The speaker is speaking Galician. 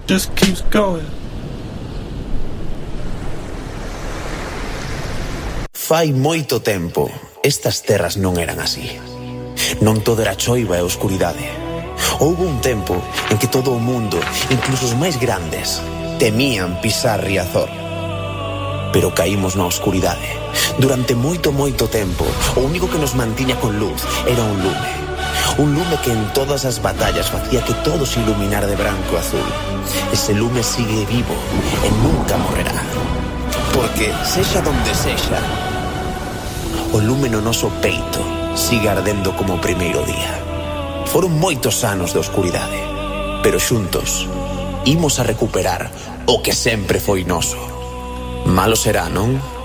just keeps going. Fai moito tempo, estas terras non eran así. Non todo era choiva e oscuridade. Houbo un tempo en que todo o mundo, incluso os máis grandes, temían pisar Riazor. Pero caímos na oscuridade. Durante moito tempo, o único que nos mantiña con luz era un lume. Un lume que en todas as batallas facía que todo se iluminara de branco e azul. Ese lume sigue vivo e nunca morrerá. Porque, sexa donde sexa, o lume no noso peito sigue ardendo como o primeiro día. Foron moitos anos de oscuridade, pero xuntos imos a recuperar o que sempre foi noso. Malo será, non?